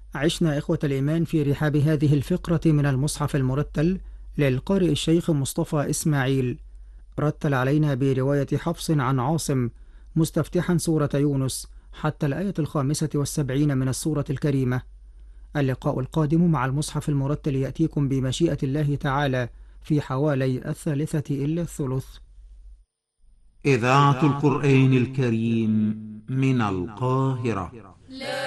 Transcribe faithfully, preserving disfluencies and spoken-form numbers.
عشنا إخوة الإيمان في رحاب هذه الفقرة من المصحف المرتل للقارئ الشيخ مصطفى إسماعيل. رتل علينا برواية حفص عن عاصم مستفتحا سورة يونس حتى الآية الخامسة والسبعين من السورة الكريمة. اللقاء القادم مع المصحف المرتل يأتيكم بمشيئة الله تعالى في حوالي الثالثة إلا الثلث. إذاعة القرآن الكريم من القاهرة.